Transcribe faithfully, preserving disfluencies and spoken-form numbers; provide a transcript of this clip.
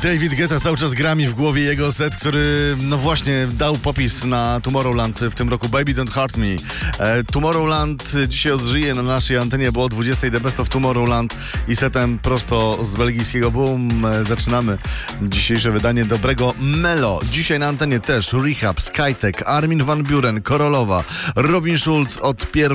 David Guetta cały czas gra mi w głowie jego set, który no właśnie dał popis na Tomorrowland w tym roku. Baby Don't Hurt Me. E, Tomorrowland dzisiaj odżyje na naszej antenie, bo o dwudziestej The Best of Tomorrowland i setem prosto z belgijskiego Boom. E, zaczynamy dzisiejsze wydanie dobrego Melo. Dzisiaj na antenie też Rehab, Skytech, Armin van Buuren, Korolowa, Robin Schulz od pierwszego